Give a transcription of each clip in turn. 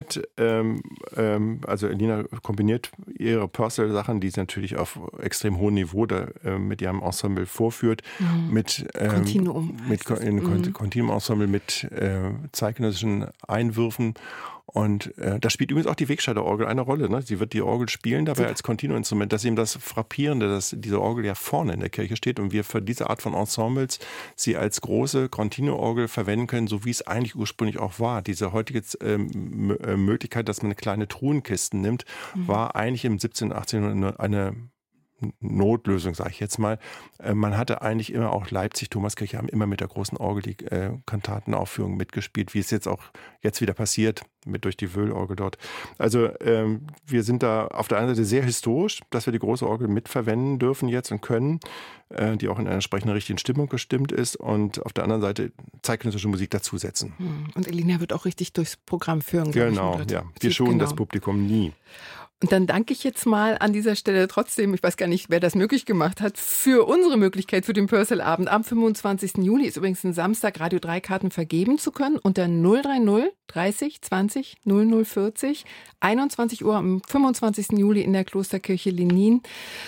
kombiniert, also Elina kombiniert ihre Purcell-Sachen, die sie natürlich auf extrem hohem Niveau mit ihrem Ensemble vorführt, mit Continuum-Ensemble, mit zeitgenössischen Einwürfen. Und da spielt übrigens auch die Wegscheider-Orgel eine Rolle. Ne? Sie wird die Orgel spielen dabei als Continuo-Instrument. Das ist eben das Frappierende, dass diese Orgel ja vorne in der Kirche steht und wir für diese Art von Ensembles sie als große Continuo-Orgel verwenden können, so wie es eigentlich ursprünglich auch war. Diese heutige Möglichkeit, dass man kleine Truhenkisten nimmt, war eigentlich im 17., 18. eine Notlösung, sage ich jetzt mal. Man hatte eigentlich immer auch Leipzig, Thomaskirche, haben immer mit der großen Orgel die Kantatenaufführung mitgespielt, wie es jetzt wieder passiert, mit durch die Wöhl-Orgel dort. Also wir sind da auf der einen Seite sehr historisch, dass wir die große Orgel mitverwenden dürfen jetzt und können, die auch in einer entsprechenden richtigen Stimmung gestimmt ist, und auf der anderen Seite zeitgenössische Musik dazusetzen. Und Elina wird auch richtig durchs Programm führen. Genau, ja. Wir schonen das Publikum nie. Und dann danke ich jetzt mal an dieser Stelle trotzdem, ich weiß gar nicht, wer das möglich gemacht hat, für unsere Möglichkeit für den Purcell-Abend. Am 25. Juli ist übrigens ein Samstag, Radio 3 Karten vergeben zu können unter 030 30 20 00 40. 21 Uhr am 25. Juli in der Klosterkirche Lenin.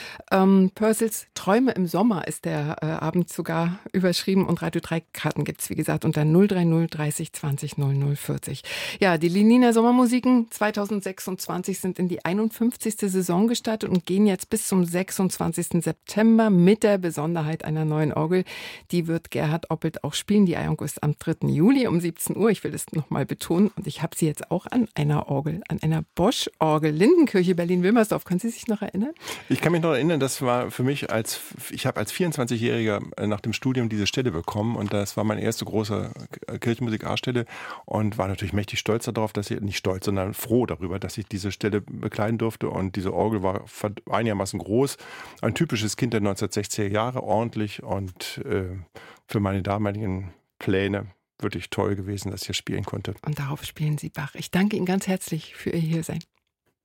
Purcells Träume im Sommer ist der Abend sogar überschrieben, und Radio 3 Karten gibt's wie gesagt unter 030 30 20 00 40. Ja, die Leniner Sommermusiken 2026 sind in die 51. Saison gestartet und gehen jetzt bis zum 26. September mit der Besonderheit einer neuen Orgel. Die wird Gerhard Oppelt auch spielen. Die Eihung ist am 3. Juli um 17 Uhr. Ich will das nochmal betonen. Und ich habe sie jetzt auch an einer Orgel, an einer Bosch-Orgel. Lindenkirche, Berlin-Wilmersdorf. Können Sie sich noch erinnern? Ich kann mich noch erinnern, das war für mich ich habe als 24-Jähriger nach dem Studium diese Stelle bekommen, und das war meine erste große Kirchenmusik-A-Stelle, und war natürlich mächtig stolz darauf, nicht stolz, sondern froh darüber, dass ich diese Stelle bekleiden durfte, und diese Orgel war einigermaßen groß. Ein typisches Kind der 1960er Jahre, ordentlich, und für meine damaligen Pläne wirklich toll gewesen, dass ich hier spielen konnte. Und darauf spielen Sie Bach. Ich danke Ihnen ganz herzlich für Ihr Hiersein.